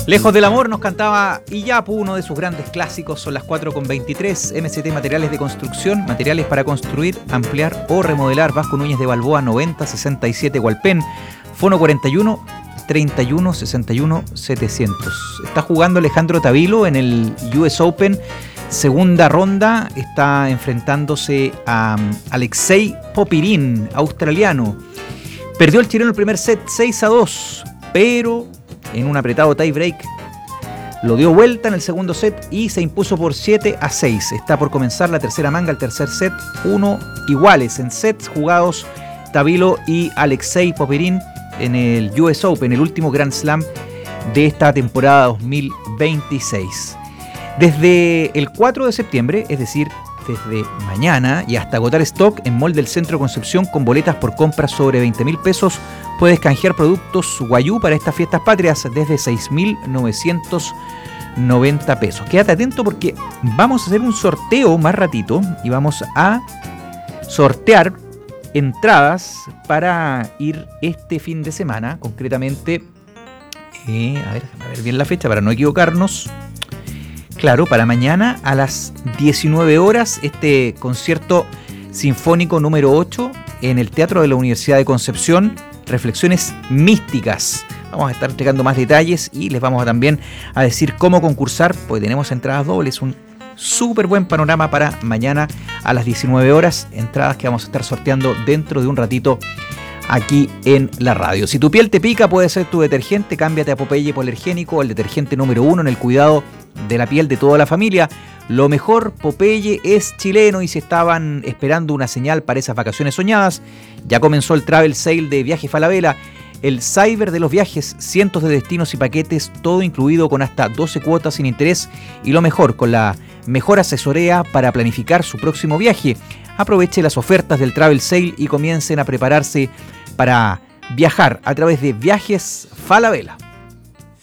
Lejos del amor nos cantaba Iyapu, uno de sus grandes clásicos. Son las 4:23. MCT Materiales de Construcción, materiales para construir, ampliar o remodelar. Vasco Núñez de Balboa 9067 Hualpén, Fono 41 31 61 700. Está jugando Alejandro Tavilo en el US Open, segunda ronda. Está enfrentándose a Alexei Popyrin, australiano. Perdió el chileno el primer set 6-2, pero en un apretado tie break lo dio vuelta en el segundo set y se impuso por 7-6. Está por comenzar la tercera manga, el tercer set, 1 iguales en sets jugados Tavilo y Alexei Popyrin en el US Open, el último Grand Slam de esta temporada 2026. Desde el 4 de septiembre, es decir, desde mañana y hasta agotar stock en Mall del Centro Concepción, con boletas por compras sobre 20.000 pesos, puedes canjear productos Guayú para estas fiestas patrias desde 6.990 pesos. Quédate atento porque vamos a hacer un sorteo más ratito y vamos a sortear entradas para ir este fin de semana, concretamente, a ver bien la fecha para no equivocarnos. Claro, para mañana a las 19 horas, este concierto sinfónico número 8 en el Teatro de la Universidad de Concepción, Reflexiones Místicas. Vamos a estar entregando más detalles y les vamos también a decir cómo concursar, pues tenemos entradas dobles, un súper buen panorama para mañana a las 19 horas, entradas que vamos a estar sorteando dentro de un ratito aquí en la radio. Si tu piel te pica, puede ser tu detergente. Cámbiate a Popeye Hipoalergénico, el detergente número 1 en el cuidado de la piel de toda la familia. Lo mejor, Popeye es chileno, y si estaban esperando una señal para esas vacaciones soñadas, ya comenzó el Travel Sale de Viajes Falabella, el cyber de los viajes, cientos de destinos y paquetes, todo incluido con hasta 12 cuotas sin interés, y lo mejor, con la mejor asesoría para planificar su próximo viaje. Aproveche las ofertas del Travel Sale y comiencen a prepararse para viajar a través de Viajes Falabella.